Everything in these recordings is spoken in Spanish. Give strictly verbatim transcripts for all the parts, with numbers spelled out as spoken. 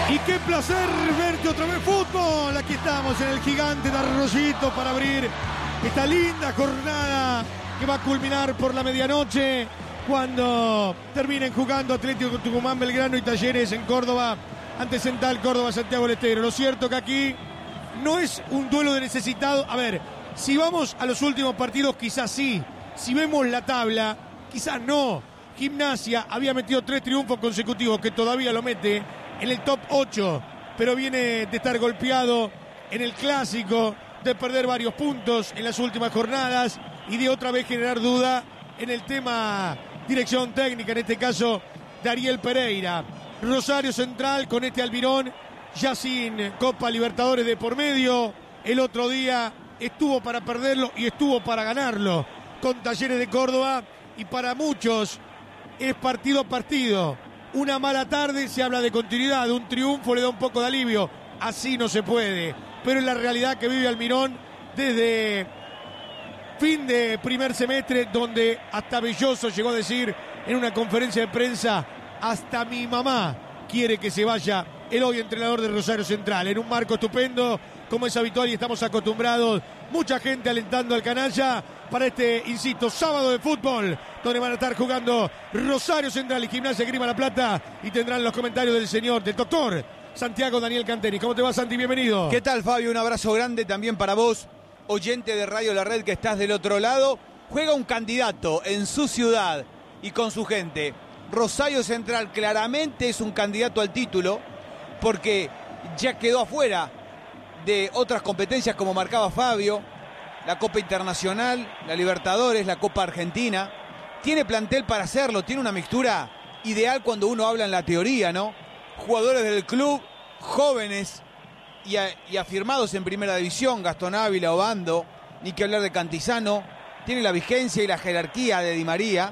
Y qué placer verte otra vez fútbol. Aquí estamos en el gigante de Arroyito para abrir esta linda jornada que va a culminar por la medianoche cuando terminen jugando Atlético Tucumán, Belgrano y Talleres en Córdoba ante Central Córdoba, Santiago del Estero. Lo cierto que aquí no es un duelo de necesitado. A ver, si vamos a los últimos partidos quizás sí, si vemos la tabla quizás no. Gimnasia había metido tres triunfos consecutivos, que todavía lo mete en el top ocho, pero viene de estar golpeado en el clásico, de perder varios puntos en las últimas jornadas y de otra vez generar duda en el tema dirección técnica, en este caso de Ariel Pereira. Rosario Central con este Almirón ya sin Copa Libertadores de por medio. El otro día estuvo para perderlo y estuvo para ganarlo con Talleres de Córdoba, y para muchos es partido a partido. Una mala tarde se habla de continuidad, un triunfo le da un poco de alivio. Así no se puede, pero es la realidad que vive Almirón desde fin de primer semestre, donde hasta Belloso llegó a decir en una conferencia de prensa: hasta mi mamá quiere que se vaya el hoy entrenador de Rosario Central. En un marco estupendo, como es habitual y estamos acostumbrados, mucha gente alentando al canalla para este, insisto, sábado de fútbol, donde van a estar jugando Rosario Central y Gimnasia Grima La Plata, y tendrán los comentarios del señor, del doctor Santiago Daniel Canteri. ¿Cómo te va, Santi? Bienvenido. ¿Qué tal, Fabio? Un abrazo grande también para vos, oyente de Radio La Red, que estás del otro lado. Juega un candidato en su ciudad y con su gente. Rosario Central claramente es un candidato al título, porque ya quedó afuera de otras competencias, como marcaba Fabio, la Copa Internacional, la Libertadores, la Copa Argentina. Tiene plantel para hacerlo, tiene una mixtura ideal cuando uno habla en la teoría, ¿no? Jugadores del club, jóvenes y, a, y afirmados en primera división, Gastón Ávila, Obando, ni que hablar de Cantizano. Tiene la vigencia y la jerarquía de Di María,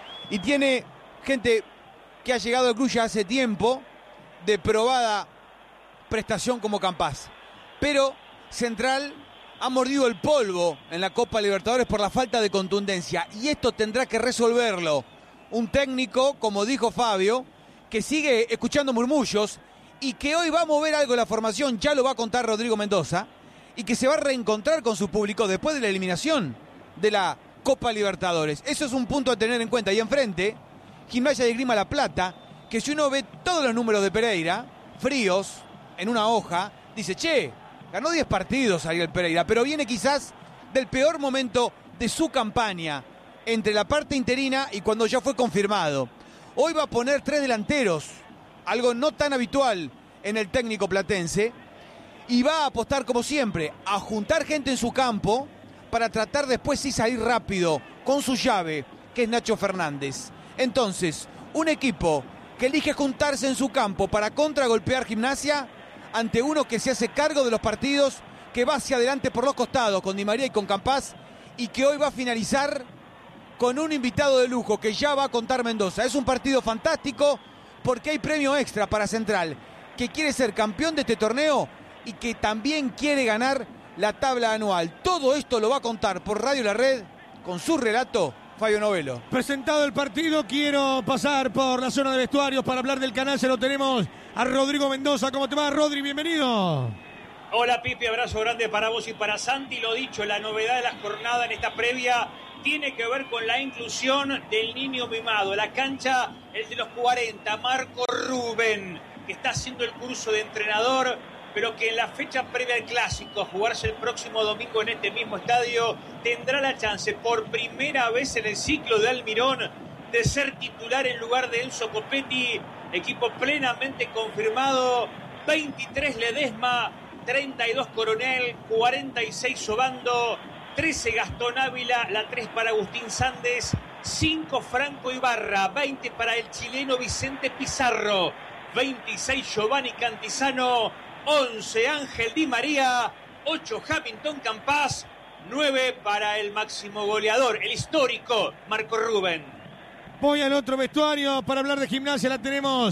y tiene gente que ha llegado al club ya hace tiempo, de probada prestación como Campás. Pero Central ha mordido el polvo en la Copa Libertadores por la falta de contundencia, y esto tendrá que resolverlo un técnico, como dijo Fabio, que sigue escuchando murmullos y que hoy va a mover algo en la formación, ya lo va a contar Rodrigo Mendoza, y que se va a reencontrar con su público después de la eliminación de la Copa Libertadores. Eso es un punto a tener en cuenta. Y enfrente, Gimnasia de Grima La Plata, que si uno ve todos los números de Pereira, fríos, en una hoja, dice: che, ganó diez partidos Ariel Pereira, pero viene quizás del peor momento de su campaña, entre la parte interina y cuando ya fue confirmado. Hoy va a poner tres delanteros, algo no tan habitual en el técnico platense, y va a apostar, como siempre, a juntar gente en su campo para tratar después sí salir rápido con su llave, que es Nacho Fernández. Entonces, un equipo que elige juntarse en su campo para contragolpear Gimnasia ante uno que se hace cargo de los partidos, que va hacia adelante por los costados con Di María y con Campás, y que hoy va a finalizar con un invitado de lujo que ya va a contar Mendoza. Es un partido fantástico porque hay premio extra para Central, que quiere ser campeón de este torneo y que también quiere ganar la tabla anual. Todo esto lo va a contar por Radio La Red, con su relato, Fabio Novelo. Presentado el partido, quiero pasar por la zona de vestuarios para hablar del canal. Se lo tenemos a Rodrigo Mendoza. ¿Cómo te va, Rodri? Bienvenido. Hola, Pipi, abrazo grande para vos y para Santi. Lo dicho, la novedad de la jornada en esta previa tiene que ver con la inclusión del niño mimado. La cancha, el de los cuarenta, Marco Rubén, que está haciendo el curso de entrenador, pero que en la fecha previa al Clásico, a jugarse el próximo domingo en este mismo estadio, tendrá la chance por primera vez en el ciclo de Almirón de ser titular en lugar de Enzo Copetti. Equipo plenamente confirmado: veintitrés Ledesma, treinta y dos Coronel, cuarenta y seis Obando, trece Gastón Ávila, la tres para Agustín Sández, cinco Franco Ibarra, veinte para el chileno Vicente Pizarro, veintiséis Giovanni Cantizano, once Ángel Di María, ocho Hamilton Campás, nueve para el máximo goleador, el histórico Marco Rubén. Voy al otro vestuario para hablar de Gimnasia. La tenemos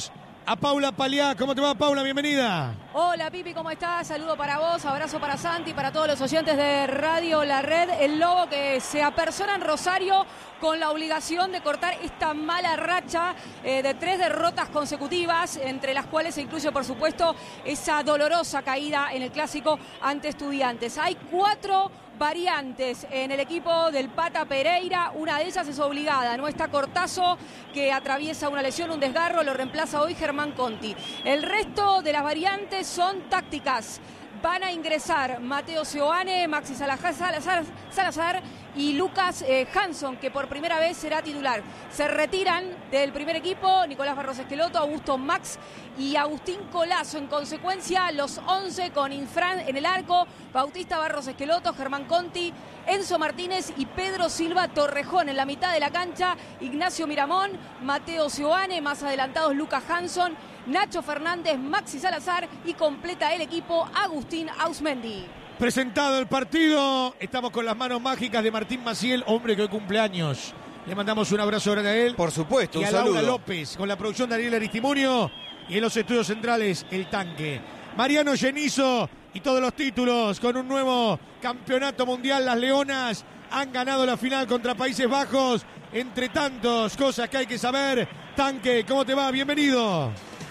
a Paula Paliá. ¿Cómo te va, Paula? Bienvenida. Hola, Pipi, ¿cómo estás? Saludo para vos, abrazo para Santi, para todos los oyentes de Radio La Red. El Lobo que se apersona en Rosario con la obligación de cortar esta mala racha eh, de tres derrotas consecutivas, entre las cuales se incluye, por supuesto, esa dolorosa caída en el Clásico ante Estudiantes. Hay cuatro variantes en el equipo del Pata Pereira, una de ellas es obligada, no está Cortazo, que atraviesa una lesión, un desgarro, lo reemplaza hoy Germán Conti. El resto de las variantes son tácticas. Van a ingresar Mateo Seoane, Maxi Salazar, Salazar, Salazar y Lucas eh, Hanson, que por primera vez será titular. Se retiran del primer equipo Nicolás Barros Esqueloto, Augusto Max y Agustín Colazo. En consecuencia, los once con Infran en el arco, Bautista Barros Esqueloto, Germán Conti, Enzo Martínez y Pedro Silva Torrejón. En la mitad de la cancha, Ignacio Miramón, Mateo Seoane, más adelantados Lucas Hanson, Nacho Fernández, Maxi Salazar y completa el equipo Agustín Ausmendi. Presentado el partido, estamos con las manos mágicas de Martín Maciel, hombre que hoy cumpleaños. Le mandamos un abrazo grande a él. Por supuesto, y un a saludo. Laura López, con la producción de Ariel Aristimunio y en los estudios centrales, El Tanque. Mariano Genizo y todos los títulos con un nuevo campeonato mundial. Las Leonas han ganado la final contra Países Bajos. Entre tantos, cosas que hay que saber. Tanque, ¿cómo te va? Bienvenido.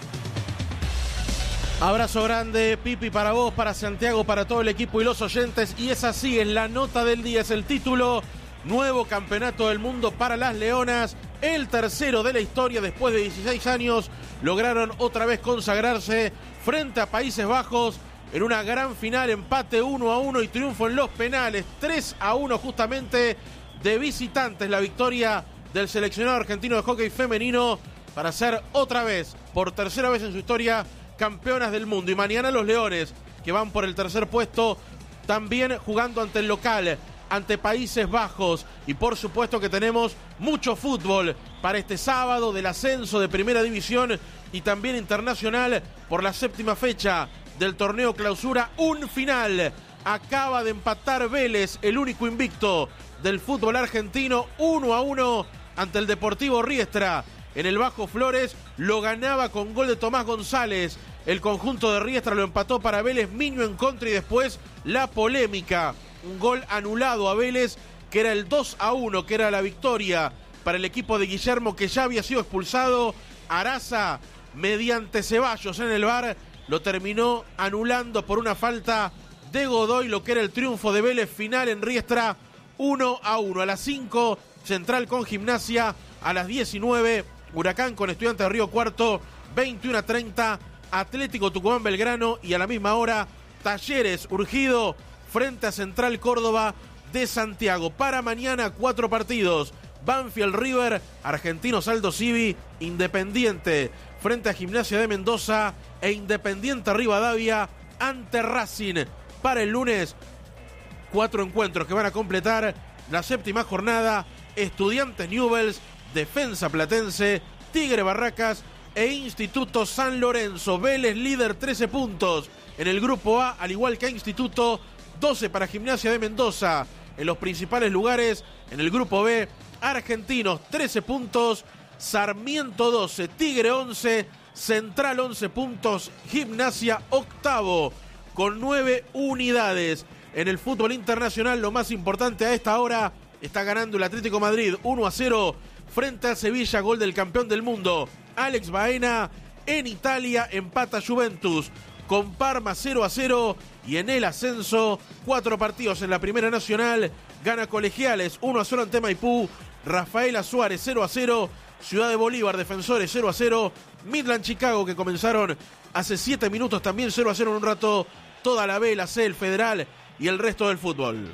Abrazo grande, Pipi, para vos, para Santiago, para todo el equipo y los oyentes. Y es así, es la nota del día, es el título. Nuevo campeonato del mundo para las Leonas. El tercero de la historia, después de dieciséis años, lograron otra vez consagrarse frente a Países Bajos en una gran final, empate uno a uno y triunfo en los penales. tres a uno justamente de visitantes, la victoria del seleccionado argentino de hockey femenino para ser otra vez, por tercera vez en su historia, campeonas del mundo. Y mañana los Leones, que van por el tercer puesto, también jugando ante el local, ante Países Bajos. Y por supuesto que tenemos mucho fútbol para este sábado, del ascenso de Primera División y también internacional por la séptima fecha del torneo Clausura. Un final, acaba de empatar Vélez, el único invicto del fútbol argentino, uno a uno ante el Deportivo Riestra. En el Bajo Flores lo ganaba con gol de Tomás González. El conjunto de Riestra lo empató para Vélez, Miño en contra y después la polémica. Un gol anulado a Vélez, que era el dos a uno, que era la victoria para el equipo de Guillermo, que ya había sido expulsado. Araza, mediante Ceballos en el V A R, lo terminó anulando por una falta de Godoy, lo que era el triunfo de Vélez final en Riestra, uno a uno. A las cinco, Central con Gimnasia. A las diecinueve, Huracán con Estudiantes de Río Cuarto. veintiuno a treinta, Atlético Tucumán Belgrano. Y a la misma hora, Talleres Urgido frente a Central Córdoba de Santiago. Para mañana, cuatro partidos: Banfield River, Argentinos Aldo Civi, Independiente frente a Gimnasia de Mendoza e Independiente Rivadavia ante Racing. Para el lunes, cuatro encuentros que van a completar la séptima jornada: Estudiantes Newells, Defensa Platense, Tigre Barracas e Instituto San Lorenzo. Vélez líder, trece puntos en el grupo A, al igual que Instituto, doce para Gimnasia de Mendoza. En los principales lugares, en el grupo B, Argentinos, trece puntos, Sarmiento doce, Tigre once, Central once puntos, Gimnasia octavo con nueve unidades. En el fútbol internacional, lo más importante a esta hora, está ganando el Atlético Madrid uno a cero frente a Sevilla, gol del campeón del mundo Alex Baena. En Italia empata Juventus con Parma cero a cero. Y en el ascenso, cuatro partidos en la Primera Nacional, gana Colegiales uno a cero ante Maipú, Rafaela Suárez cero a cero, Ciudad de Bolívar Defensores cero a cero, Midland Chicago, que comenzaron hace siete minutos, también cero a cero en un rato, toda la B, la C, el Federal y el resto del fútbol.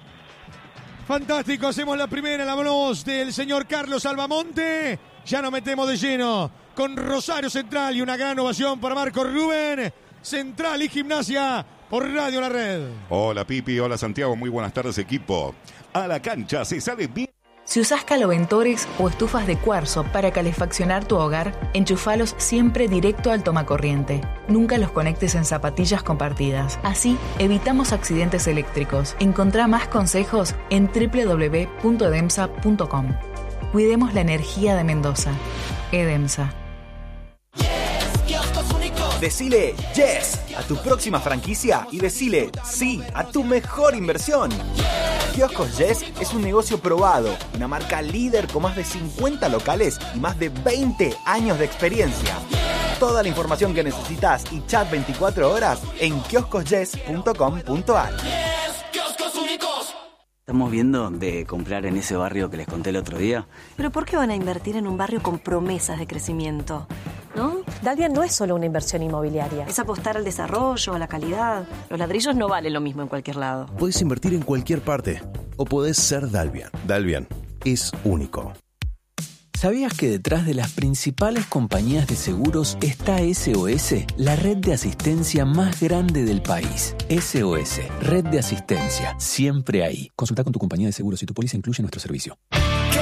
Fantástico, hacemos la primera, la voz del señor Carlos Albamonte. Ya nos metemos de lleno con Rosario Central y una gran ovación para Marco Rubén. Central y Gimnasia por Radio La Red. Hola Pipi, hola Santiago, muy buenas tardes equipo. A la cancha se sale bien. Si usás caloventores o estufas de cuarzo para calefaccionar tu hogar, enchufalos siempre directo al tomacorriente. Nunca los conectes en zapatillas compartidas. Así evitamos accidentes eléctricos. Encontrá más consejos en doble u doble u doble u punto edemsa punto com. Cuidemos la energía de Mendoza. Edemsa. Yes. Decile yes a tu próxima franquicia y decile sí a tu mejor inversión. Kioscos Yes es un negocio probado, una marca líder con más de cincuenta locales y más de veinte años de experiencia. Toda la información que necesitas y chat veinticuatro horas en kioscos yes punto com punto a r. Estamos viendo de comprar en ese barrio que les conté el otro día. ¿Pero por qué van a invertir en un barrio con promesas de crecimiento? ¿No? Dalvia no es solo una inversión inmobiliaria. Es apostar al desarrollo, a la calidad. Los ladrillos no valen lo mismo en cualquier lado. Puedes invertir en cualquier parte o podés ser Dalvian. Dalvian es único. ¿Sabías que detrás de las principales compañías de seguros está S O S, la red de asistencia más grande del país? S O S, red de asistencia, siempre ahí. Consulta con tu compañía de seguros si tu póliza incluye nuestro servicio.